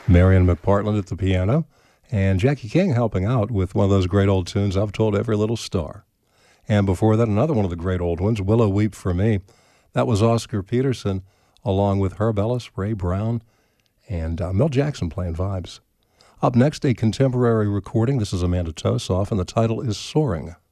Marion McPartland at the piano, and Jackie King helping out with one of those great old tunes, I've Told Every Little Star. And before that, another one of the great old ones, Willow Weep for Me. That was Oscar Peterson, along with Herb Ellis, Ray Brown, and Mel Jackson playing vibes. Up next, a contemporary recording. This is Amanda Tosoff, and the title is Soaring.